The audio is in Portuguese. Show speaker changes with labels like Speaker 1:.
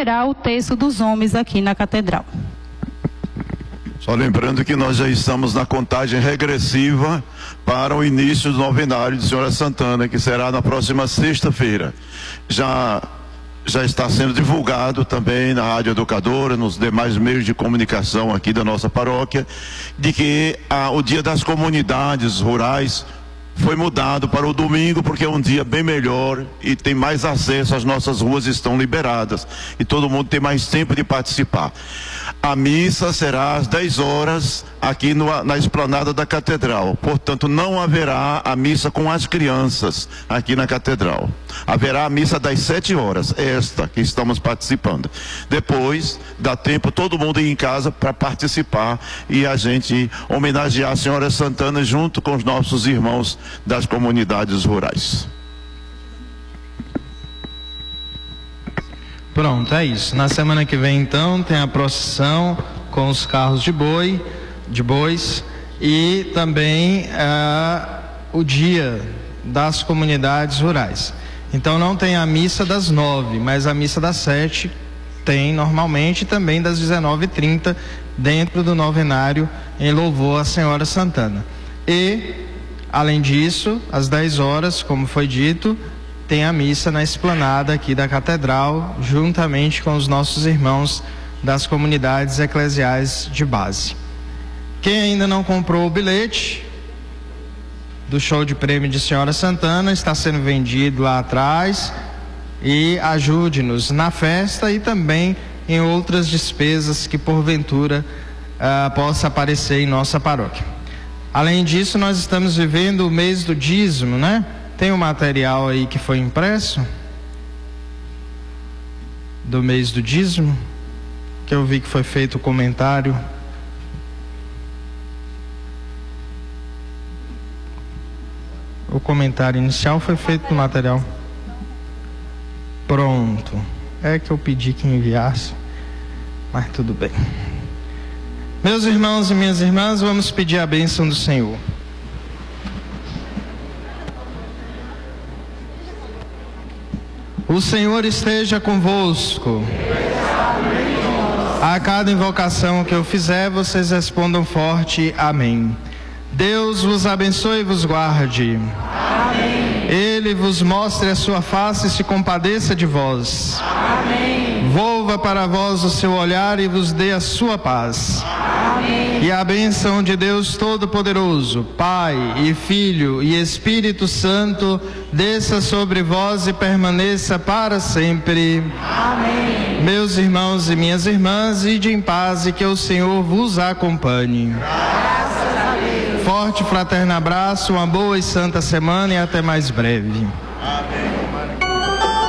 Speaker 1: será o terço dos homens aqui na Catedral.
Speaker 2: Só lembrando que nós já estamos na contagem regressiva para o início do novenário de Senhora Santana, que será na próxima sexta-feira. Já está sendo divulgado também na Rádio Educadora, nos demais meios de comunicação aqui da nossa paróquia, de que o Dia das Comunidades Rurais foi mudado para o domingo, porque é um dia bem melhor e tem mais acesso, as nossas ruas estão liberadas e todo mundo tem mais tempo de participar. A missa será às 10 horas aqui na esplanada da Catedral, portanto não haverá a missa com as crianças aqui na Catedral. Haverá a missa das 7 horas, esta que estamos participando. Depois dá tempo todo mundo ir em casa para participar e a gente homenagear a Senhora Santana junto com os nossos irmãos das comunidades rurais.
Speaker 3: Pronto, é isso. Na semana que vem, então, tem a procissão com os carros de bois e também o dia das comunidades rurais. Então não tem a missa das 9, mas a missa das 7 tem normalmente, também das 19h30 dentro do novenário em louvor à Senhora Santana. E, além disso, às 10 horas, como foi dito, tem a missa na esplanada aqui da Catedral, juntamente com os nossos irmãos das comunidades eclesiais de base. Quem ainda não comprou o bilhete do show de prêmio de Senhora Santana, está sendo vendido lá atrás, e ajude-nos na festa e também em outras despesas que porventura possa aparecer em nossa paróquia. Além disso, nós estamos vivendo o mês do dízimo, né? Tem um material aí que foi impresso do mês do dízimo, que eu vi que foi feito o comentário. O comentário inicial foi feito no material. Pronto. É que eu pedi que enviasse, mas tudo bem. Meus irmãos e minhas irmãs, vamos pedir a bênção do Senhor. O Senhor esteja convosco. A cada invocação que eu fizer, vocês respondam forte, amém. Deus vos abençoe e vos guarde. Amém. Ele vos mostre a sua face e se compadeça de vós. Amém. Volva para vós o seu olhar e vos dê a sua paz. Amém. E a bênção de Deus Todo-Poderoso, Pai e Filho e Espírito Santo, desça sobre vós e permaneça para sempre. Amém. Meus irmãos e minhas irmãs, ide em paz e que o Senhor vos acompanhe. Graças a Deus. Forte fraterno abraço, uma boa e santa semana e até mais breve. Amém.